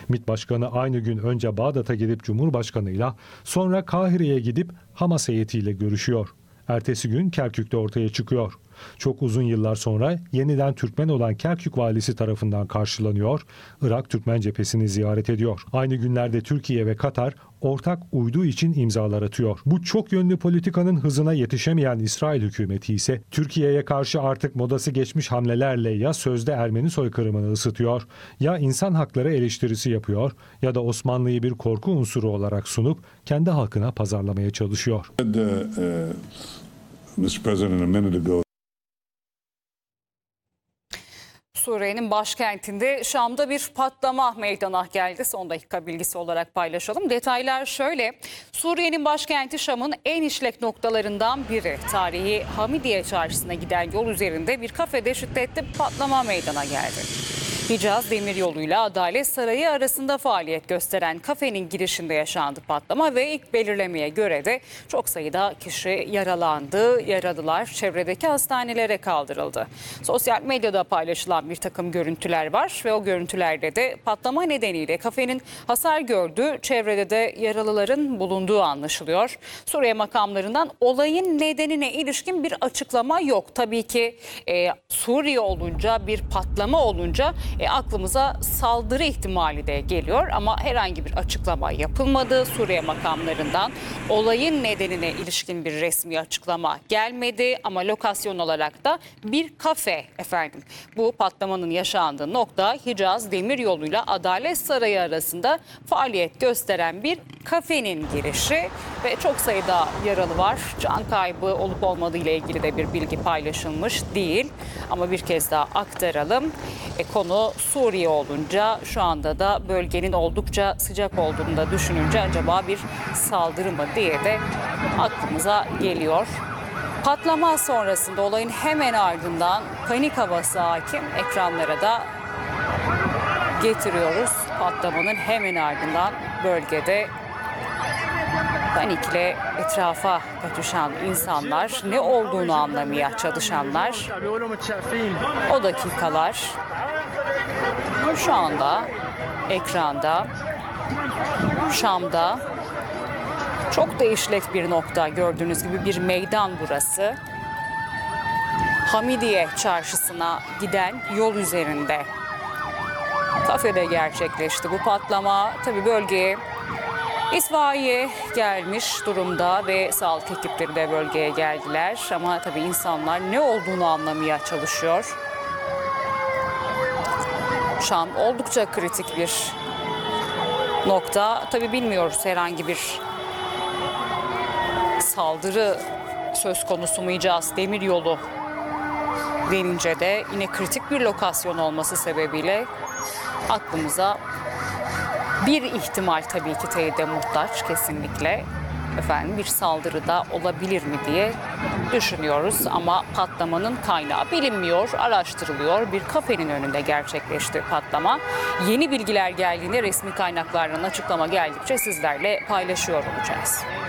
MİT Başkanı aynı gün önce Bağdat'a gidip Cumhurbaşkanı'yla, sonra Kahire'ye gidip Hamas heyetiyle görüşüyor. Ertesi gün Kerkük'te ortaya çıkıyor. Çok uzun yıllar sonra yeniden Türkmen olan Kerkük valisi tarafından karşılanıyor, Irak Türkmen cephesini ziyaret ediyor. Aynı günlerde Türkiye ve Katar ortak uydu için imzalar atıyor. Bu çok yönlü politikanın hızına yetişemeyen İsrail hükümeti ise Türkiye'ye karşı artık modası geçmiş hamlelerle ya sözde Ermeni soykırımını ısıtıyor, ya insan hakları eleştirisi yapıyor, ya da Osmanlı'yı bir korku unsuru olarak sunup kendi halkına pazarlamaya çalışıyor. Mr. President, a minute ago. Suriye'nin başkentinde Şam'da bir patlama meydana geldi. Son dakika bilgisi olarak paylaşalım. Detaylar şöyle. Suriye'nin başkenti Şam'ın en işlek noktalarından biri. Tarihi Hamidiye Çarşısı'na giden yol üzerinde bir kafede şiddetli patlama meydana geldi. Hicaz Demiryolu'yla Adalet Sarayı arasında faaliyet gösteren kafenin girişinde yaşandı patlama ve ilk belirlemeye göre de çok sayıda kişi yaralandı. Yaralılar çevredeki hastanelere kaldırıldı. Sosyal medyada paylaşılan bir takım görüntüler var ve o görüntülerde de patlama nedeniyle kafenin hasar gördüğü, çevrede de yaralıların bulunduğu anlaşılıyor. Suriye makamlarından olayın nedenine ilişkin bir açıklama yok. Tabii ki Suriye olunca, bir patlama olunca aklımıza saldırı ihtimali de geliyor ama herhangi bir açıklama yapılmadı. Suriye makamlarından olayın nedenine ilişkin bir resmi açıklama gelmedi ama lokasyon olarak da bir kafe efendim. Bu patlamanın yaşandığı nokta Hicaz Demiryolu'yla Adalet Sarayı arasında faaliyet gösteren bir kafenin girişi ve çok sayıda yaralı var. Can kaybı olup olmadığı ile ilgili de bir bilgi paylaşılmış değil ama bir kez daha aktaralım. Konu Suriye olunca şu anda da bölgenin oldukça sıcak olduğunu da düşününce acaba bir saldırı mı diye de aklımıza geliyor. Patlama sonrasında olayın hemen ardından panik havası hakim, ekranlara da getiriyoruz. Patlamanın hemen ardından bölgede panikle etrafa kaçışan insanlar, ne olduğunu anlamaya çalışanlar, o dakikalar şu anda ekranda Şam'da çok da işlek bir nokta, gördüğünüz gibi bir meydan burası. Hamidiye Çarşısı'na giden yol üzerinde kafede gerçekleşti bu patlama. Tabii bölgeye İtfaiye gelmiş durumda ve sağlık ekipleri de bölgeye geldiler. Ama tabii insanlar ne olduğunu anlamaya çalışıyor. Şam oldukça kritik bir nokta. Tabii bilmiyoruz, herhangi bir saldırı söz konusu mu? Hicaz Demiryolu denince de yine kritik bir lokasyon olması sebebiyle aklımıza bir ihtimal tabii ki teyide muhtaç kesinlikle. Efendim bir saldırıda olabilir mi diye düşünüyoruz ama patlamanın kaynağı bilinmiyor, araştırılıyor. Bir kafenin önünde gerçekleşti patlama. Yeni bilgiler geldiğinde resmi kaynaklardan açıklama geldikçe sizlerle paylaşıyor olacağız.